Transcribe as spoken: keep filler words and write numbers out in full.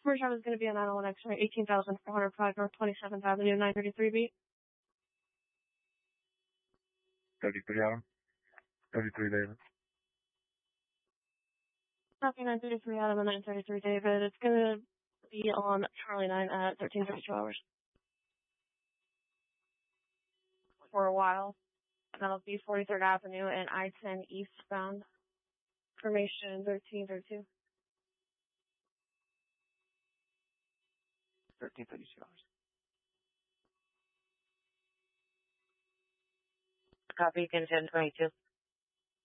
First job is going to be on nine oh one X-ray, eighteen thousand four hundred five North twenty-seventh Avenue, nine thirty-three beat. thirty-three Adam. thirty-three David. Copy nine thirty-three Adam and nine thirty-three David. It's going to be on Charlie nine at thirteen thirty-two hours. For a while. That'll be forty-third Avenue and I ten eastbound. Information thirteen thirty-two. thirteen thirty-two hours. Copy, ten twenty-two.